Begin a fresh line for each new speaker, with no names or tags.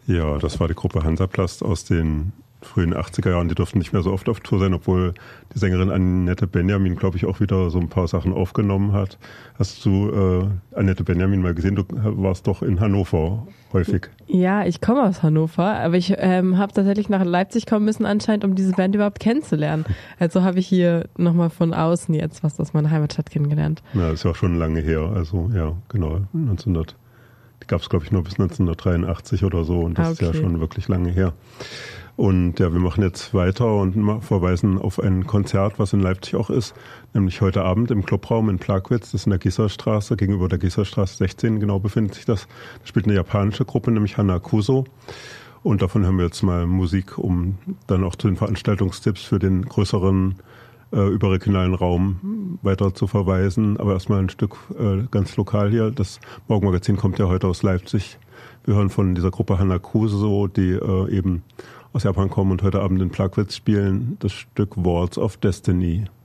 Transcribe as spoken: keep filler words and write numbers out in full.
Ja, das war die Gruppe Hansaplast aus den frühen achtziger Jahren. Die durften nicht mehr so oft auf Tour sein, obwohl die Sängerin Annette Benjamin, glaube ich, auch wieder so ein paar Sachen aufgenommen hat. Hast du äh, Annette Benjamin mal gesehen? Du warst doch in Hannover häufig.
Ja, ich komme aus Hannover, aber ich ähm, habe tatsächlich nach Leipzig kommen müssen anscheinend, um diese Band überhaupt kennenzulernen. Also habe ich hier nochmal von außen jetzt was aus meiner Heimatstadt kennengelernt.
Ja, das ist ja auch schon lange her. Also ja, genau, neunzehnhundert. Die gab es, glaube ich, nur bis neunzehnhundertdreiundachtzig oder so und das ah, okay. ist ja schon wirklich lange her. Und ja, wir machen jetzt weiter und verweisen auf ein Konzert, was in Leipzig auch ist, nämlich heute Abend im Clubraum in Plagwitz, das ist in der Gisserstraße, gegenüber der Gisserstraße sechzehn genau befindet sich das. Da spielt eine japanische Gruppe, nämlich Hanakuso. Und davon hören wir jetzt mal Musik, um dann auch zu den Veranstaltungstipps für den größeren äh, überregionalen Raum weiter zu verweisen. Aber erstmal ein Stück äh, ganz lokal hier. Das Morgenmagazin kommt ja heute aus Leipzig. Wir hören von dieser Gruppe Hanakuso, die äh, eben aus Japan kommen und heute Abend in Plagwitz spielen, das Stück Walls of Destiny.